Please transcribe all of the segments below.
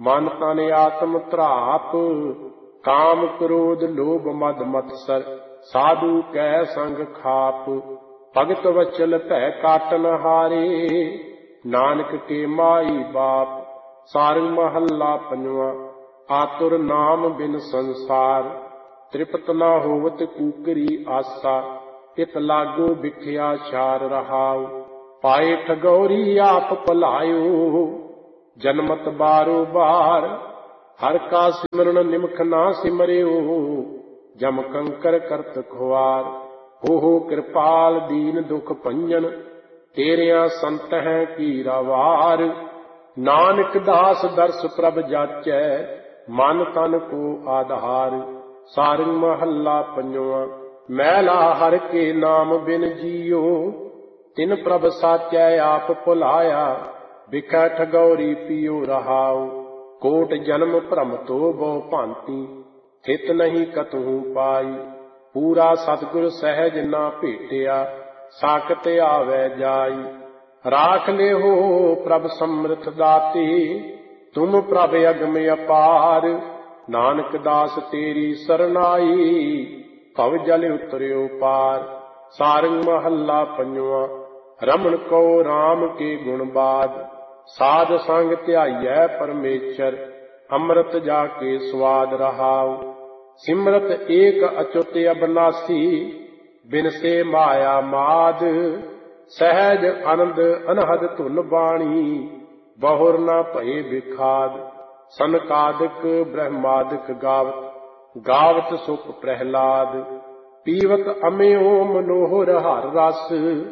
ਮਨ ਤਨ ਆਤਮ ਧਰਾਪ, ਕਾਮ ਕ੍ਰੋਧ ਲੋਭ ਮਦ ਮਤਸਰ, ਸਾਧੂ ਕੈ ਸੰਗ ਖਾਪ। ਭਗਤ ਵਚਲ ਭੈ ਕਾਟਨ ਹਾਰੇ, ਨਾਨਕ ਕੇ ਮਾਈ ਬਾਪ। ਸਾਰੰਗ ਮਹੱਲਾ ਪੰਜਵਾਂ। ਆਤੁਰ ਨਾਮ ਬਿਨ ਸੰਸਾਰ, ਤ੍ਰਿਪਤ ਨਾ ਹੋਵਤ ਕੂਕਰੀ ਆਸਾ। ਇਤ ਲਾਗੋ ਵਿਖਿਆ ਛਾਰ ਰਹਾਉ, ਪਾਏ ਠਗੌਰੀ ਆਪ ਭਲਾਇਓ। ਜਨਮਤ ਬਾਰੋ ਬਾਰ, ਹਰ ਕਾ ਸਿਮਰਨ ਨਿਮਖ ਨਾ ਸਿਮਰਿਓ। ਜਮ ਕੰਕਰ ਕਰਤ ਖੁਆਰ, ਹੋ ਕਿਰਪਾਲ ਦੀਨ ਦੁਖ ਭੰਜਨ। ਤੇਰਿਆਂ ਸੰਤ ਹੈ ਕੀਰਾ ਵਾਰ, ਨਾਨਕ ਦਾਸ ਦਰਸ ਪ੍ਰਭ ਜਾਚੈ। ਮਨ ਤਨ ਕੋ ਆਧਾਰ। ਸਾਰੰਗ ਮਹੱਲਾ ਪੰਜਵਾਂ। ਮੈਲਾ ਹਰਿ ਕੇ ਨਾਮ ਬਿਨ ਜੀਓ, ਤਿਨ ਪ੍ਰਭ ਸਾਚੈ ਆਪ ਭੁਲਾਇਆ। ਬਿਖੈ ਠਗੌਰੀ ਪੀਓ ਰਹਾਉ, ਕੋਟ ਜਨਮ ਭ੍ਰਮ ਤੋ ਬਹੁ ਭਾਂਤੀ। ਥਿਤ ਨਹੀਂ ਕਤਹੂ ਪਾਈ, ਪੂਰਾ ਸਤਿਗੁਰ ਸਹਿਜ ਨਾ ਭੇਟਿਆ। ਸਾਕਤ ਆਵੈ ਜਾਈ, ਰਾਖ ਲਿਹੋ ਪ੍ਰਭ ਸਮਰਥ ਦਾਤੇ। ਤੁਮ ਪ੍ਰਭ ਅਗਮ ਅਪਾਰ, ਨਾਨਕ ਦਾਸ ਤੇਰੀ ਸਰਨਾਈ। ਭਵ ਜਲ ਉਤਰਿਓ ਪਾਰ। ਸਾਰੰਗ ਮਹੱਲਾ ਪੰਜਵਾਂ। ਰਮਣ ਕਉ ਰਾਮ ਕੇ ਗੁਣ ਬਾਦ, ਸਾਧ ਸੰਗ ਧਿਆਈਐ ਪਰਮੇਸ਼ਰ। ਅੰਮ੍ਰਿਤ ਜਾ ਕੇ ਸਵਾਦ ਰਹਾਉ, ਸਿਮਰਤ ਏਕ ਅਚੁੱਤ ਅਬਨਾਸੀ। ਬਿਨ ਸੇ ਮਾਇਆ ਮਾਦ, ਸਹਿਜ ਆਨੰਦ ਅਨਹਦ ਧੁਨ ਬਾਣੀ। ਬਹੁਰ ਨਾ ਭਏ ਵਿਖਾਦ, ਸਨਕਾਦਿਕ ਬ੍ਰਹਮਾਦਿਕ ਗਾਵਤ। ਗਾਵਤ ਸੁਖ ਪ੍ਰਹਿਲਾਦ, ਪੀਵਤ ਅਮਿਓ ਮਨੋਹਰ ਹਰ ਰਸ।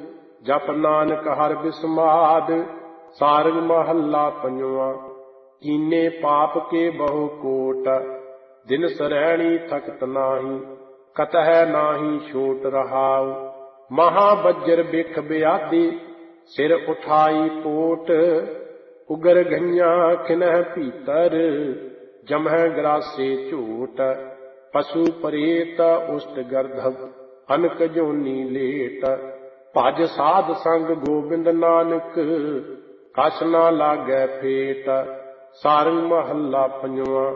ਜਪ ਨਾਨਕ ਹਰਿ ਬਿਸਮਾਦ। ਸਾਰੰਗ ਮਹੱਲਾ ਪੰਜਵਾਂ। ਕੀਨੇ ਪਾਪ ਕੇ ਬਹੁ ਕੋਟ, ਦਿਨ ਸਰੈਣੀ ਥਕਤ ਨਾਹੀ। ਕਤਹਿ ਨਾਹੀ ਛੋਟ ਰਹਾਉ, ਮਹਾ ਬੱਜਰ ਬਿਖ ਬਿਆਦੀ। ਸਿਰ ਉਠਾਈ ਪੋਟ, ਉਗਰ ਗਈਆਂ ਖਿਨਹਿ ਭੀਤਰ। ਜਮਹਿ ਗਰਾਸੇ ਝੂਟ, ਪਸ਼ੂ ਪ੍ਰੇਤ ਉਸ਼ਟ ਗਰਧਵ। ਅਨਕ ਜੋਨੀ ਲੇਟ, ਭਜ ਸਾਧ ਸੰਗ ਗੋਬਿੰਦ ਨਾਨਕ। ਕਛ ਨਾ ਲਾਗੈ ਫੇਟ। ਸਾਰੰਗ ਮਹੱਲਾ ਪੰਜਵਾਂ।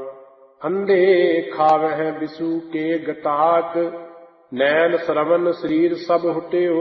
ਅੰਧੇ ਖਾਵਹਿ ਬਿਸੂ ਕੇ ਗਟਾਕ, ਨੈਣ ਸਰਵਨ ਸਰੀਰ ਸਭ ਹੁਟਿਓ।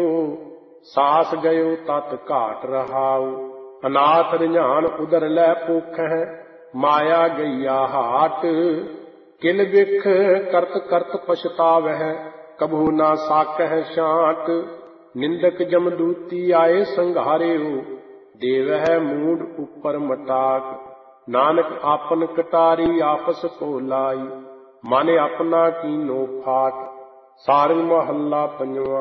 ਸਾਸ ਗਇਓ ਤਤ ਘਾਟ ਰਹਾਉ, ਅਨਾਥ ਰੁਝਾਨ ਉਦਰ ਲੈ ਪੋਖਹਿ। ਮਾਇਆ ਗਈਆ ਹਾਟ, ਕਿਲ ਬਿਖ ਕਰਤ ਕਰਤ ਪਛਤਾਵਹਿ। ਕਬਹੂ ਨਾ ਸਾਕਹਿ ਛਾਂਟ, ਨਿੰਦਕ ਜਮਦੂਤੀ ਆਏ ਸੰਘਾਰਿਓ। ਦੇਵਹਿ ਮੂਡ ਉਪਰ ਮਟਾਕ, ਨਾਨਕ ਆਪਨ ਕਟਾਰੀ ਆਪਸ ਕੋ ਲਾਈ। ਮਨ ਆਪਣਾ ਕੀਨੋ ਫਾਟ। ਸਾਰੰਗ ਮਹੱਲਾ ਪੰਜਵਾਂ।